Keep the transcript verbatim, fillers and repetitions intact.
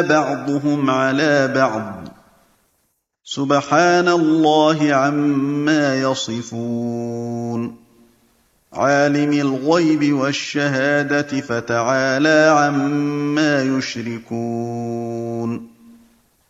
بَعْضُهُمْ عَلَىٰ بَعْضٍ ۚ سُبْحَانَ اللَّهِ عَمَّا يَصِفُونَ. عَالِمِ الْغَيْبِ وَالشَّهَادَةِ فَتَعَالَىٰ عَمَّا يُشْرِكُونَ.